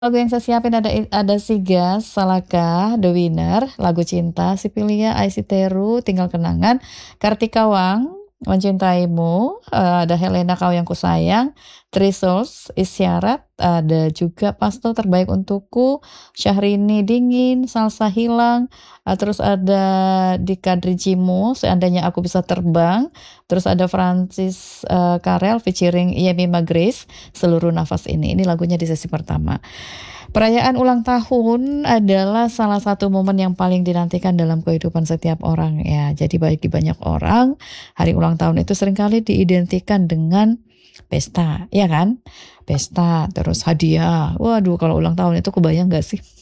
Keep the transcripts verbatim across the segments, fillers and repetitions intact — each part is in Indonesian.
Lagu yang saya siapin ada ada Sigas, Salaka, The Winner, Lagu Cinta, Sipilia, Aisiteru, Tinggal Kenangan, Kartika Wang, Mencintaimu, eh, ada Helena Kau Yang Kusayang, Three Souls, Isyarat, ada juga Pasto Terbaik Untukku, Syahrini Dingin, Salsa Hilang, eh, terus ada Dika Drijimu, Seandainya Aku Bisa Terbang, terus ada Francis eh, Karel featuring Yemima Grace, Seluruh Nafas Ini. Ini lagunya di sesi pertama. Perayaan ulang tahun adalah salah satu momen yang paling dinantikan dalam kehidupan setiap orang ya. Jadi bagi banyak orang, hari ulang tahun itu seringkali diidentikan dengan pesta, ya kan? Pesta, terus hadiah. Waduh, kalau ulang tahun itu kebayang gak sih?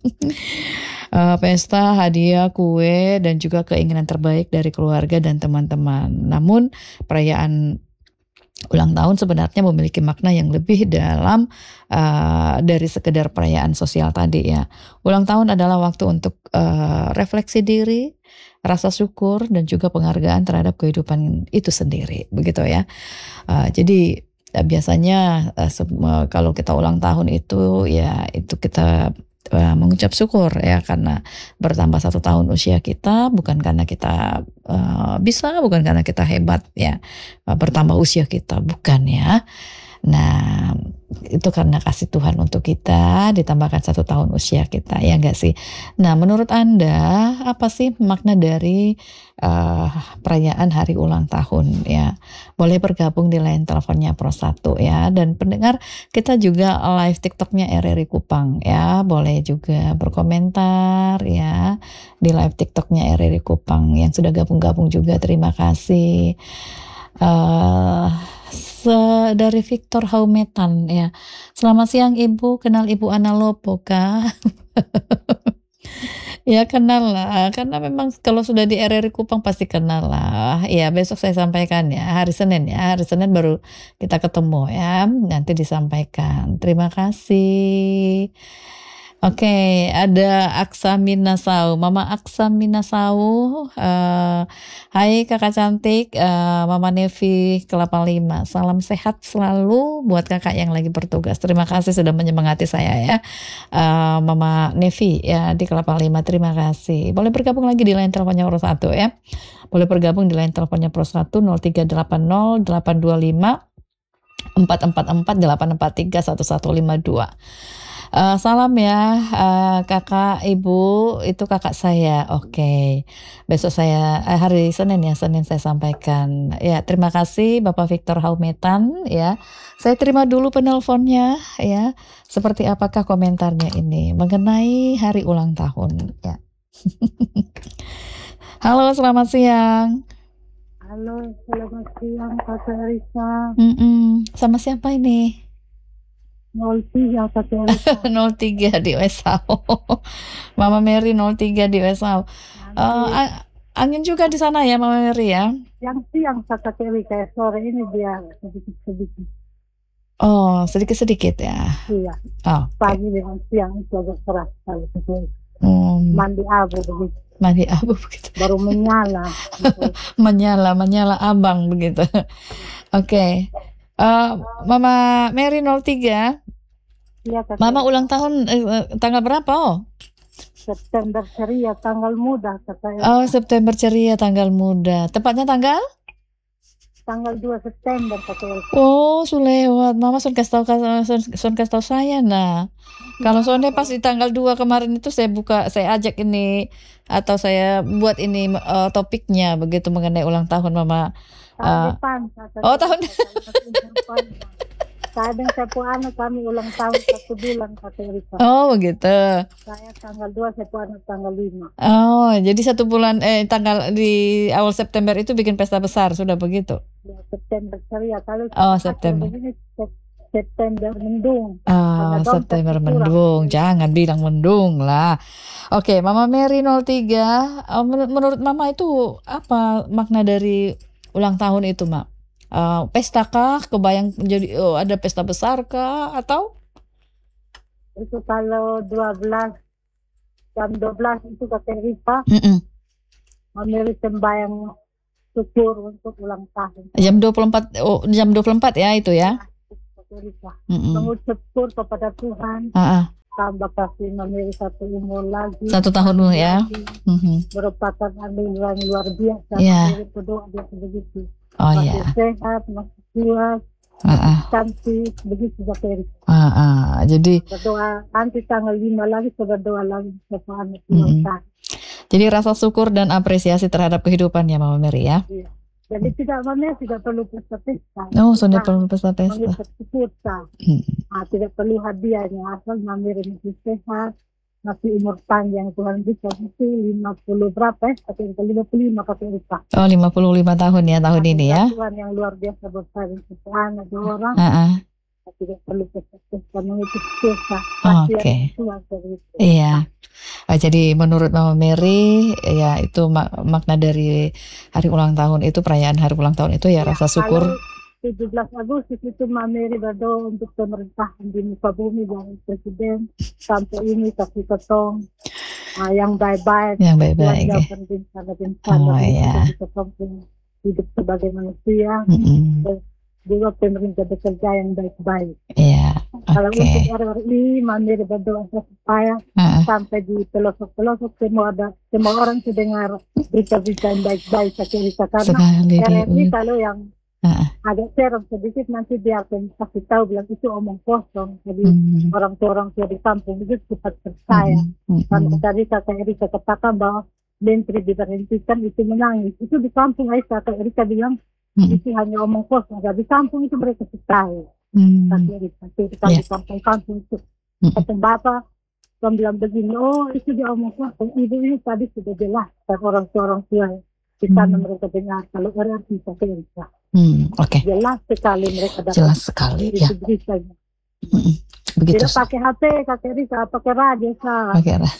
Eh, pesta, hadiah, kue, dan juga keinginan terbaik dari keluarga dan teman-teman. Namun, perayaan ulang tahun sebenarnya memiliki makna yang lebih dalam uh, dari sekedar perayaan sosial tadi ya. Ulang tahun adalah waktu untuk uh, refleksi diri, rasa syukur dan juga penghargaan terhadap kehidupan itu sendiri, begitu ya. Uh, jadi uh, biasanya uh, sem- kalau kita ulang tahun itu ya itu kita uh, mengucap syukur ya karena bertambah satu tahun usia kita, bukan karena kita uh, bisa, bukan karena kita hebat ya, uh, bertambah usia kita, bukan ya. Nah, itu karena kasih Tuhan untuk kita, ditambahkan satu tahun usia kita, ya enggak sih? Nah, menurut Anda, apa sih makna dari uh, perayaan hari ulang tahun ya? Boleh bergabung di line teleponnya Pro satu ya. Dan pendengar, kita juga live TikToknya R R I Kupang ya. Boleh juga berkomentar ya di live TikToknya R R I Kupang. Yang sudah gabung-gabung juga, terima kasih. Uh, se- dari Victor Haumetan ya. Selamat siang Ibu, kenal Ibu Ana Lopo kah? Ya kenal lah, karena memang kalau sudah di R R I Kupang pasti kenal lah. Ya besok saya sampaikan ya, hari Senin ya, hari Senin baru kita ketemu ya, nanti disampaikan. Terima kasih. Oke, ada Aksa Minasau, Mama Aksa Minasau. eh, Hai kakak cantik, eh, Mama Nevi Kelapa Lima. Salam sehat selalu buat kakak yang lagi bertugas. Terima kasih sudah menyemangati saya ya. Eh, Mama Nevi ya di Kelapa Lima, terima kasih. Boleh bergabung lagi di line teleponnya Pro satu ya. Boleh bergabung di line teleponnya Pro satu nol tiga delapan nol delapan dua lima empat empat empat delapan empat tiga satu satu lima dua. Uh, salam ya uh, kakak ibu, itu kakak saya. Oke, okay. Besok saya eh, hari Senin ya, Senin saya sampaikan ya. Terima kasih Bapak Victor Haumetan ya. Saya terima dulu penelponnya ya. Seperti apakah komentarnya ini mengenai hari ulang tahun ya. Halo, selamat siang. Halo, selamat siang Kak Teresa. Mm-mm. Sama siapa ini? nol tiga Kak Teresa. nol tiga di Wesau. Mama Mary nol tiga di Wesau. Uh, Nanti angin juga di sana ya Mama Mary ya? siang-siang Kak Teresa, sore ini dia sedikit-sedikit. Oh, sedikit-sedikit ya. Iya, Oh, pagi dengan siang itu agak keras kalau gitu. hmm, Mandi abu begitu, mandi abu begitu. baru menyala. Gitu. Menyala, menyala abang begitu. Oke. Uh, Mama Mary nol tiga. Iya, Kak Mama Teresa. ulang tahun eh, tanggal berapa? Oh, September ceria, tanggal muda Kak Teresa. oh September ceria, tanggal muda. Tepatnya tanggal? Tanggal dua September Kak Teresa. Oh, sulewat. Mama sun kasih tahu sun, sun kasih tahu saya nah. Kalau soalnya pas di tanggal dua kemarin itu saya buka, saya ajak ini atau saya buat ini uh, topiknya begitu mengenai ulang tahun Mama. Tahun Uh, depan Kak oh, Teresa. tahun Kadang saya puan kami ulang tahun satu bulan Kak Teresa. Oh, begitu. Saya tanggal dua, saya puan tanggal lima. Oh, jadi satu bulan eh tanggal di awal September itu bikin pesta besar, sudah begitu. Ya, September ceria kalau Oh, akhir September. begini Sep- September mendung. Oh, Karena dompet September kurang. mendung. Jangan bilang mendung lah. Oke, Mama Mary nol tiga. Oh, menur- menurut Mama itu apa makna dari ulang tahun itu, Mak? Uh, pesta kah? Kebayang jadi oh, ada pesta besar kah? Atau? Itu kalau dua belas jam dua belas itu Kak Teresa Mm-mm. memilih sembahyang syukur untuk ulang tahun. Jam dua puluh empat, oh, jam dua puluh empat ya itu ya? Kak Erika. Mm-mm. Mengucap syukur kepada Tuhan. Ah, ah. Tambah kasih memilih satu umur lagi. Satu tahun dulu ya. Lagi. Mhm. Merupakan anugerah yang luar biasa. Iya. Memilih berdoa dia begitu. Oh Masih ya. sehat, masih kuat, Ah, ah. cantik, begitu Kak Erika. Ah, ah. Jadi Berdoa nanti tanggal lima lagi saya berdoa lagi sama anak Mm-mm. kita. Jadi rasa syukur dan apresiasi terhadap kehidupan ya Mama Mary ya. Iya. Jadi tidak mana tidak perlu pesta-pesta. Oh, sudah Kita perlu pesta-pesta. mengucap syukur Kak. Mm. Ah, tidak perlu hadiahnya, asal Mami masih sehat, masih umur panjang. Tuhan bisa masih lima puluh berapa ya? Tapi lima puluh lima Kak Erika. Oh, lima puluh lima tahun ya tahun ini ya. Tuhan yang luar biasa besar untuk anak dua orang. Ah, ah. Tidak perlu pesta-pesta mengucap syukur. Oke. Iya. Ah, jadi menurut Mama Mary ya itu mak- makna dari hari ulang tahun itu, perayaan hari ulang tahun itu ya, Ya, rasa syukur. kalau tujuh belas Agustus itu Mami berdoa untuk pemerintah di muka bumi dan presiden sampai ini kasih ketong uh, yang baik-baik, Yang baik-baik. yang Ya. bencana-bencana, Oh, ya. kita ketong hidup sebagai manusia, Mm-mm. juga pemerintah bekerja yang baik-baik. Iya. Kalau Oke. untuk R R I, Mami berdoa supaya Ah, sampai di pelosok-pelosok semua ada semua orang mendengar berita-berita yang baik-baik cerita karena sekali R R I di. kalau yang Ah, agak serem sedikit nanti dia akan kasih tahu bilang itu omong kosong. Jadi mm, orang tua orang tua di kampung itu cepat percaya. mm, Karena mm, tadi kakak Erika katakan bahwa menteri diberhentikan itu menangis. Itu di kampung Aisyah kakak Erika bilang mm, itu hanya omong kosong. Jadi di kampung itu mereka percaya. mm, Kakak Erika itu Ya. di kampung-kampung itu. mm, Kata bapak kan bilang begini, oh itu dia omong kosong. Ibu ini tadi sudah jelas dan orang tua orang tua di sana Hmm. mereka dengar kalau R R I kakak Erika. mm, Oke, Jelas sekali mereka dapat jelas sekali ya. itu beritanya. Mm, Begitu. Tidak pakai H P, kakek Rika, pakai radio, Kak. Oke, Ra.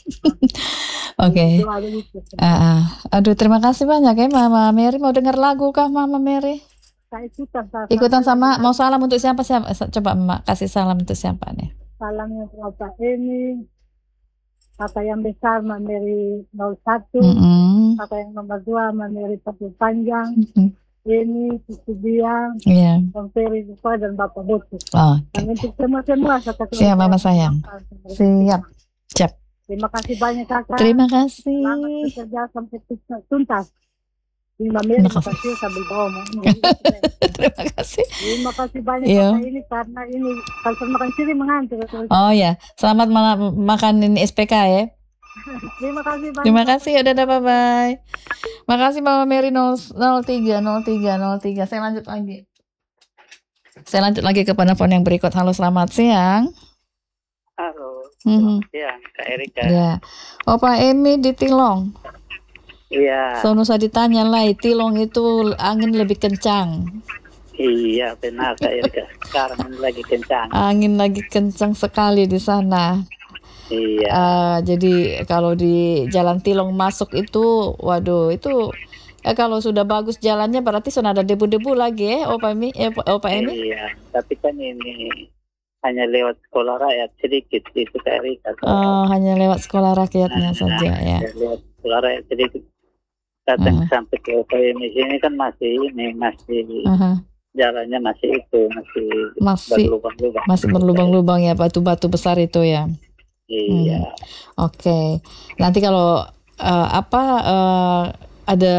Oke. Itu ada itu. Ah, ah. Aduh, terima kasih banyak ya Mama Mary. Mau dengar lagu kah Mama Mary? Saya ikutan, Kak. Ikutan sama, mau salam untuk siapa? Siapa? Coba Emak kasih salam untuk siapa nih? Salamnya Bapak ini, kakak yang besar, Mbak Mary nol satu, Mm-mm. kakak yang nomor dua, Mbak Mary Papu Panjang, Mm-mm. ini, Cucu Biang, Iya. Bang Ferry Buka, dan Bapak Botu. Oh, Dan untuk semua-semua, kakak siap Mama sayang. Siap. Siap. Terima kasih banyak, Kakak. Terima kasih. Selamat bekerja sampai tuntas. Terima Terima kasih kasih. sambil bawa. Terima kasih. Terima kasih banyak Iya. Kakak ini karena ini kalau makan sini mengantuk. Oh ya, selamat ma- makan ini S P K ya. Terima kasih banyak. Terima kasih, udah dah, bye bye. Makasih Mama Mary nol tiga nol tiga nol tiga. Saya lanjut lagi. Saya lanjut lagi ke penelpon yang berikut. Halo, selamat siang. Halo, Mhm. siang Kak Erika. Ya, Opa Emi di Tilong. Iya, Sono saya ditanya lah, Tilong itu angin lebih kencang. iya benar Kak Erika. Sekarang ini lagi kencang. Angin lagi kencang sekali di sana. Iya, Eh, jadi kalau di Jalan Tilong masuk itu, waduh, itu eh, kalau sudah bagus jalannya berarti sudah ada debu-debu lagi ya, Opa Emi, eh, Opa Emi. iya. Tapi kan ini hanya lewat sekolah rakyat sedikit itu Kak Erika. Oh, hanya lewat sekolah rakyatnya Nah, saja ya. lewat sekolah rakyat sedikit. Datang Ah. sampai ke O P M sini kan masih ini masih Aha, jalannya masih itu masih Masih berlubang-lubang. masih berlubang-lubang ya, batu-batu besar itu ya. Iya, Oke, nanti kalau eh, apa eh, ada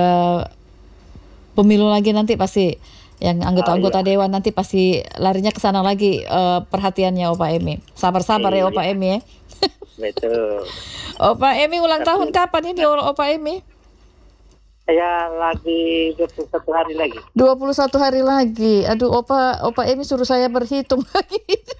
pemilu lagi nanti pasti yang anggota-anggota Oh, dewan nanti pasti larinya ke sana lagi, eh, perhatiannya Opa Emi. Sabar-sabar ya Iya. Opa Emi ya. betul. Opa Emi ulang Tapi- tahun kapan ini Opa Emi? Saya lagi dua puluh satu hari lagi. dua puluh satu hari lagi. Aduh, Opa Opa Emi suruh saya berhitung lagi.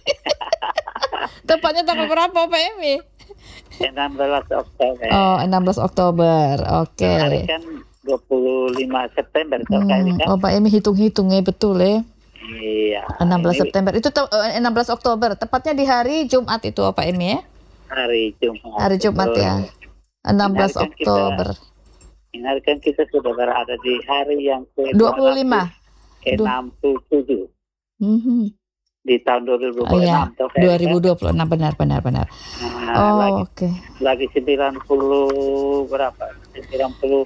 Tepatnya tanggal berapa Opa Emi? enam belas Oktober. Oh, enam belas Oktober. Oke. Hari kan dua puluh lima September kalau kali Hmm, kan. Opa Emi hitung-hitung ya, betul ya. Iya. enam belas ini September. Itu te- eh, enam belas Oktober. Tepatnya di hari Jumat itu Opa Emi ya. Hari Jumat. Hari Jumat Betul. ya. enam belas Ini hari kan kita- Oktober. Ini hari kan kita sudah berada di hari yang ke dua puluh lima. enam puluh tujuh Mhm. di tahun dua ribu dua Oh puluh enam. ya, dua ribu dua puluh enam benar benar benar. Nah, Oh, lagi oke. lagi sembilan puluh berapa? sembilan puluh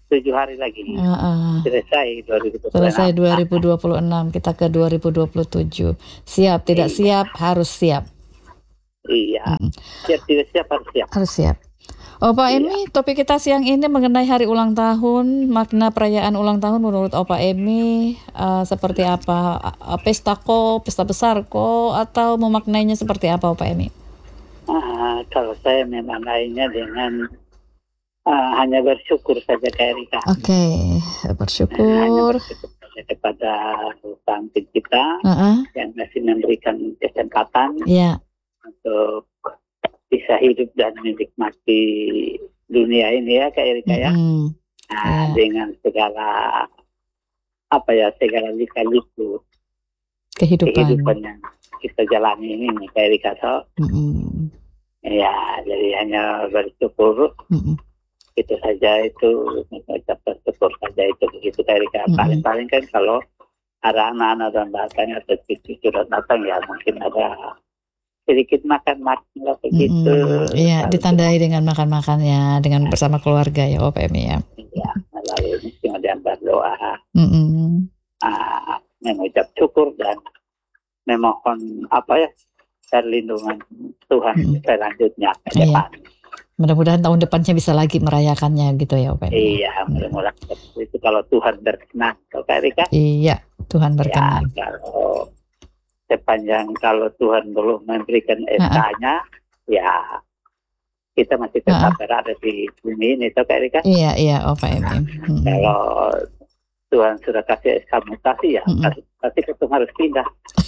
tujuh hari lagi. Uh-uh. Selesai dua ribu dua puluh enam. Selesai dua ribu dua puluh enam, kita ke dua ribu dua puluh tujuh. Siap, tidak Iya. siap, harus siap. Iya. Mm. Siap tidak siap harus siap. Harus siap. Opa Iya. Emi, topik kita siang ini mengenai hari ulang tahun, makna perayaan ulang tahun menurut Opa Emi uh, seperti apa? Uh, pesta ko, pesta besar ko, atau memaknainya seperti apa Opa Emi? Ah, kalau saya memaknainya dengan ah, hanya bersyukur saja Kak Erika. Oke, Hanya bersyukur. bersyukur saja kepada Tuhan kita Uh-uh. yang masih memberikan kesempatan Ya, untuk bisa hidup dan menikmati dunia ini ya Kak Erika ya. mm-mm. Nah, Ya. dengan segala apa ya segala lika-liku Kehidupan. kehidupan yang kita jalani ini nih Kak Erika. So, Mm-mm. ya jadi hanya bersyukur Mm-mm. itu saja, itu mengucap bersyukur saja itu begitu Kak Erika. Mm-mm. Paling-paling kan kalau ada anak-anak dan datang atau cucu dan datang ya mungkin ada sedikit makan-makan lah begitu. Mm-mm. Iya, Lalu ditandai dengan makan-makannya, dengan bersama keluarga ya Opa Emi ya. ya, lalu kemudian berdoa, Mm-mm. ah, mengucap syukur dan memohon apa ya perlindungan Tuhan Mm-mm. selanjutnya ke Iya. depan. Mudah-mudahan tahun depannya bisa lagi merayakannya gitu ya Opa Emi. Iya, mudah-mudahan seperti itu kalau Tuhan berkenan, Kak Erika. Iya, Tuhan Ya, berkenan. kalau sepanjang kalau Tuhan belum memberikan S K-nya, ya kita masih tetap berada di bumi ini, Kak Erika. Iya, iya Opa Emi. Mm-mm. Kalau Tuhan sudah kasih S K mutasi ya, Mm-mm. pasti, pasti kita harus pindah.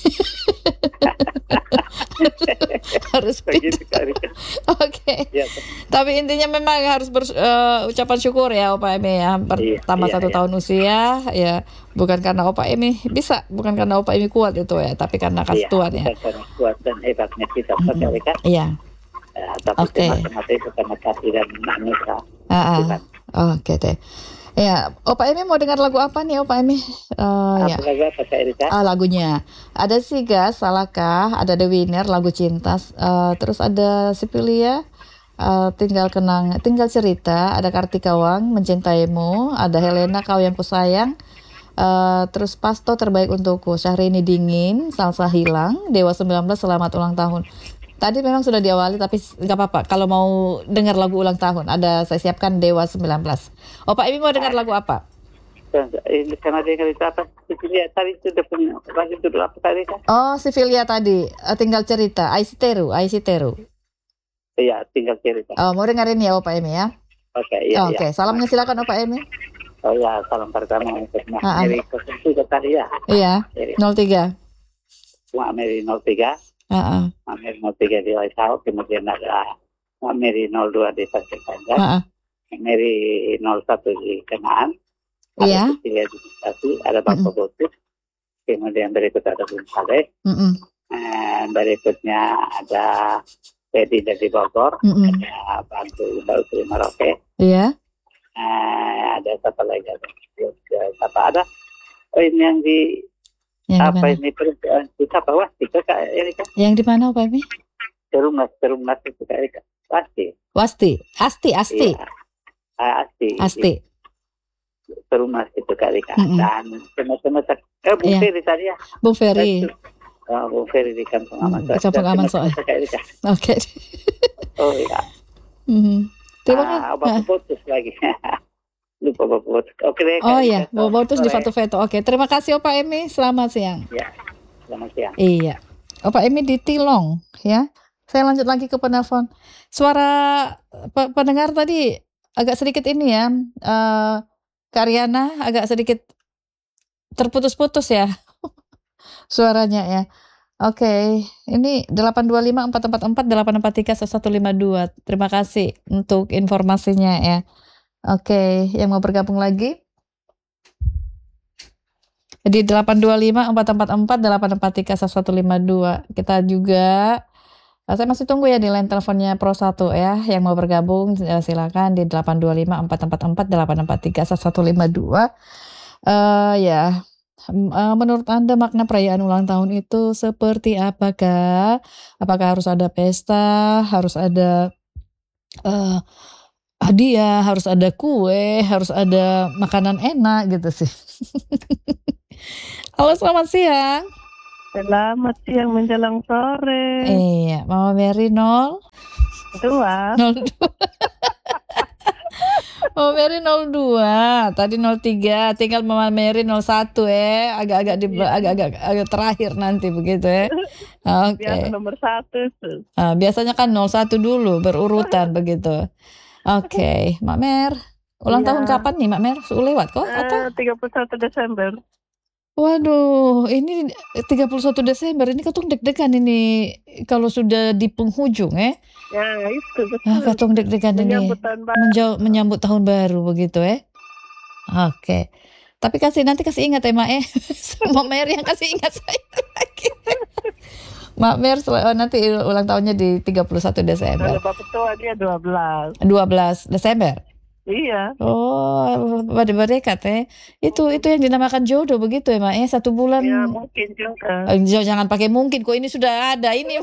Harus Begitu, pindah. Kak Erika. Oke. Ya, Tapi intinya memang harus ber- eh, ucapan syukur ya Opa Emi ya. Pertama Iya, satu iya. tahun usia ya, bukan karena Opa Emi bisa, bukan karena Opa Emi kuat itu ya, tapi karena kasih iya, Tuhan ya. bukan karena kuat dan hebatnya kita, Kak Mm-mm. Erika. Iya. Ya, tapi Oke. semata-mata itu karena kasih dan anugerah Ah, ah. Tuhan. Oke deh. Ya, Opa Emi mau dengar lagu apa nih Opa Emi? Eh, ya. Apa lagi apa Kak Erika? Ah, lagunya ada Sigas, Salahkah, ada The Winner, lagu cinta, eh, terus ada Sipilia, eh, tinggal kenang, tinggal cerita, ada Kartika Wang, Mencintaimu, ada Helena Kau Yang Kusayang, eh, terus Pasto Terbaik Untukku, Syahrini Dingin, Salsa Hilang, Dewa sembilan belas Selamat Ulang Tahun. Tadi memang sudah diawali tapi nggak apa-apa. Kalau mau dengar lagu ulang tahun, ada saya siapkan Dewa sembilan belas. Opa Emi mau dengar lagu apa? Ini karena dia cerita apa? Dia tadi sudah punya lagu judul apa tadi kan? Oh, Sivilia tadi, eh, tinggal cerita, Aisiteru, Aisiteru. Iya, tinggal cerita. Oh, mau dengerin ya Opa Emi ya? Oke, iya, Oke, iya. salamnya silakan Opa Emi. Oh ya, salam pertama untuk Mak Ah, ah. Mary nol tiga tadi ya. Iya, Jadi, nol tiga. Mak Mary nol tiga, Heeh. Mak Mary nol tiga di Waisau, kemudian ada Mak Mary nol dua di Pasir Panjang, Heeh. Mak Mary nol satu di Kenaan, ada Iya. Cecilia di Bekasi, ada Bapak Botus, kemudian berikut ada Bung Saleh, Mm-mm. dan berikutnya ada Teddy dari Bogor, Mm-mm. ada Bantu Imbau Sri Maroke, Iya. eh, ada siapa lagi, ada siapa ada, oh ini yang di Yang di apa mana? ini perempuan kita bawah tiga Kak Erika, Yang di mana Opa Emi? terumnas terumnas itu Kak Erika, pasti, Wasti, Asti, Asti, iya. Ah, Asti, Asti. terumnas itu Kak Erika, Mm-mm. dan teman-teman eh Bung Iya. Ferry tadi ya, Bung Ferry. oh, Bung Ferry di Kampung Aman, Mm, Kampung Aman Soe. Kak Erika, Oke. oh iya, Mhm. Terima ah, kasih. Bapak Putus lagi, lupa Bapak Putus, oke deh Kak Oh Erika, iya, bawa terus di sore. Fatu Veto. Oke, terima kasih Opa Emi. Selamat siang. Ya, selamat siang. Iya. Opa Emi di Tilong ya. Saya lanjut lagi ke penelpon. Suara pe- pendengar tadi agak sedikit ini ya. Eh Karyana agak sedikit terputus-putus ya suaranya ya. Oke, ini delapan dua lima empat empat empat delapan empat tiga satu lima dua. Terima kasih untuk informasinya ya. Oke, yang mau bergabung lagi? Jadi delapan dua lima empat empat empat delapan empat tiga satu lima dua. Kita juga, eh, saya masih tunggu ya di line teleponnya Pro satu ya. Yang mau bergabung eh, silakan di delapan dua lima empat empat empat delapan empat tiga satu lima dua. Eh ya, M- eh, menurut Anda makna perayaan ulang tahun itu seperti apakah? Apakah harus ada pesta, harus ada eh hadiah, harus ada kue, harus ada makanan enak gitu sih. Halo, selamat siang. Selamat siang menjelang sore. Iya, Mama Mary nol Dua. nol dua. Mama Mary nol dua, tadi nol tiga, tinggal Mama Mary nol satu eh, agak-agak di agak-agak agak terakhir nanti begitu ya. Oke. Biasa nomor satu tuh. Ah, biasanya kan nol satu dulu berurutan begitu. Oke, Mak Mer. Ulang Iya. tahun kapan nih, Mak Mer? Sudah lewat kok atau? Eh, tiga puluh satu Desember. Waduh, ini tiga puluh satu Desember, ini ketung deg-degan ini kalau sudah di penghujung eh. Ya, itu betul. Ah, ketung deg-degan ini. Menyambut tahun baru. Menjau- menyambut tahun baru begitu eh. Oke. Tapi kasih nanti kasih ingat ya, Mak eh. Mak Mer yang kasih ingat saya lagi. Mak Mer sel- oh, nanti ulang tahunnya di tiga puluh satu Desember. Kalau Bapak tua dia dua belas. dua belas Desember. Iya. Oh, pada berdekat eh. Itu itu yang dinamakan jodoh begitu ya, Mak eh. Satu bulan. Ya, mungkin juga. Eh, jangan pakai mungkin kok, ini sudah ada ini.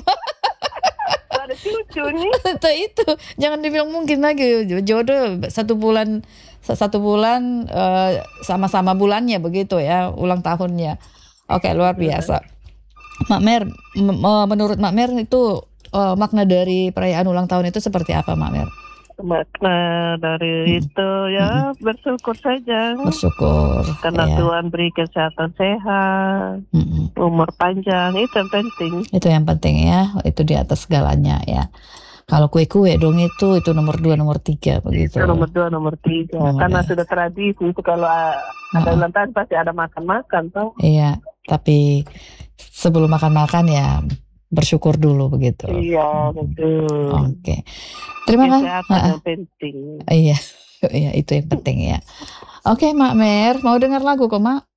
Ada cucu nih. itu itu jangan dibilang mungkin lagi, jodoh satu bulan satu bulan eh, sama-sama bulannya begitu ya, ulang tahunnya. Oke, luar biasa. Mak Mer, m- m- menurut Mak Mer itu eh, makna dari perayaan ulang tahun itu seperti apa, Mak Mer? Makna dari Hmm. itu ya bersyukur saja. Bersyukur. Karena ya. Tuhan beri kesehatan sehat, Mm-mm. umur panjang, itu yang penting. Itu yang penting ya, itu di atas segalanya ya. Kalau kue-kue dong itu itu nomor dua nomor tiga begitu. Itu nomor dua, nomor tiga. Nomor Karena dua. sudah tradisi itu kalau uh, ada Uh-uh. ulang tahun pasti ada makan-makan toh. Iya, tapi sebelum makan-makan ya bersyukur dulu begitu. Iya, betul. Oke. Terima kasih. Kesehatan yang penting. Iya, iya itu yang penting ya. Oke, Mak Mer, mau dengar lagu kok, Mak?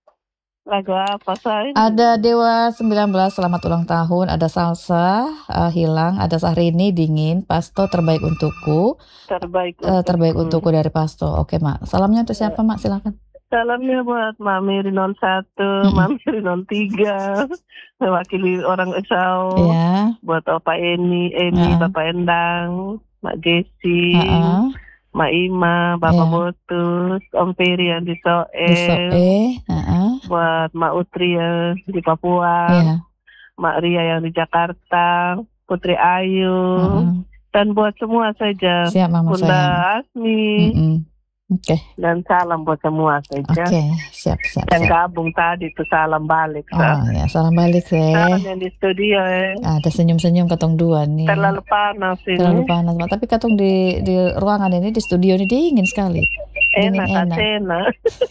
Lagu apa say? Ada Dewa sembilan belas selamat ulang tahun, ada Salsa uh, hilang, ada Sahrini dingin, Pasto terbaik untukku, Terbaik. uh, terbaik untukku. untukku dari Pasto. Oke, Mak. Salamnya untuk siapa, Mak? Silakan. Salamnya buat Mamiri nol satu, Mm-mm. Mamiri nol tiga, mewakili orang Esau. Ya. Buat Opa Eni, Eni, Uh-uh. Bapak Endang, Mak Jesi, Heeh. Mak Ima, Bapak Ya. Botus, Om Peri yang di Di Soel, Soe, heeh. buat Mak Utri yang di Papua, Iya. Mak Ria yang di Jakarta, Putri Ayu, Heeh. dan buat semua saja, Siap, Mama Bunda sayang. Asmi, Mm-mm. Oke. dan salam buat semua saja. Oke, siap, siap, Yang siap. gabung tadi itu salam balik. Sa. Oh ya, salam balik Salam deh. yang di studio eh. Ada senyum-senyum katong dua nih. Terlalu panas ini. Terlalu panas, Mak. Tapi katong di di ruangan ini, di studio ini dingin sekali. Dingin Enak, enak. enak.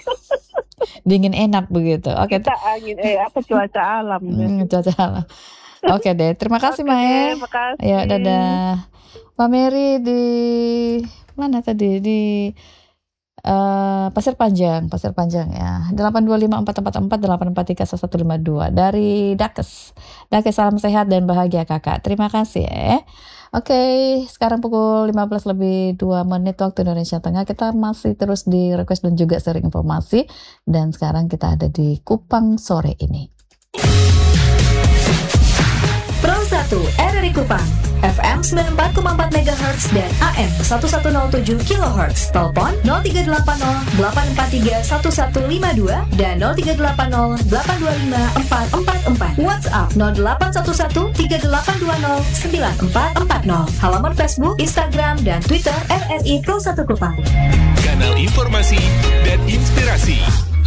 Dingin enak begitu. Oke, Kita angin, eh apa cuaca alam. hmm, cuaca alam. Oke deh, terima kasih, Oke, Mae. terima kasih. Ya, dadah. Mbak Mary di mana tadi? Di eh, Pasir Panjang, Pasir Panjang ya. delapan dua lima empat empat empat delapan empat tiga satu lima dua dari Dakes. Dakes, salam sehat dan bahagia Kakak. Terima kasih ya. Oke, sekarang pukul lima belas lebih dua menit waktu Indonesia Tengah. Kita masih terus di request dan juga sharing informasi. Dan sekarang kita ada di Kupang sore ini. Pro satu R R I Kupang, F M sembilan puluh empat koma empat megahertz dan A M seribu seratus tujuh kilohertz. Telepon nol tiga delapan nol delapan empat tiga satu satu lima dua dan nol tiga delapan nol delapan dua lima empat empat empat. WhatsApp nol delapan satu satu tiga delapan dua nol sembilan empat empat nol. Halaman Facebook, Instagram, dan Twitter R R I Pro satu Kupang. Kanal informasi dan inspirasi.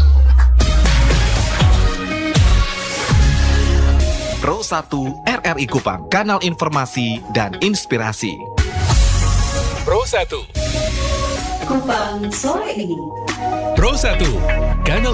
Pro satu R R I Kupang, kanal informasi dan inspirasi. Pro satu. Kupang sore ini. Pro satu, kanal